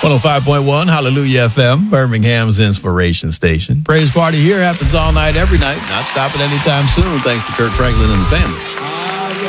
105.1 Hallelujah FM, Birmingham's inspiration station. Praise party here happens all night, every night, not stopping anytime soon, thanks to Kurt Franklin and the family.